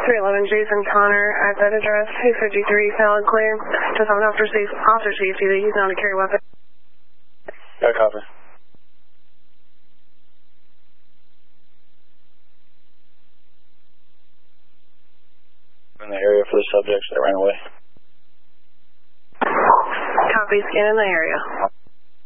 311 Jason Connor at that address, 253 Salad Clear. Just have an officer safety that he's known to carry a weapon. Got a copy. In the area for the subjects that ran away. Copy, scan in the area.